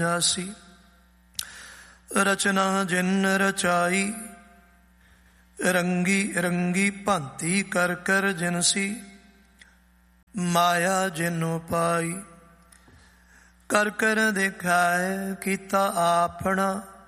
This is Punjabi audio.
ਜਾਸੀ। ਰਚਨਾ ਜਿਨ ਰਚਾਈ, ਰੰਗੀ ਰੰਗੀ ਭਾਂਤੀ ਕਰ ਕਰ ਜਿਨਸੀ। ਮਾਇਆ ਜਿਨੁ ਪਾਈ, ਕਰ ਕਰ ਦਿਖਾਏ ਕੀਤਾ ਆਪਣਾ।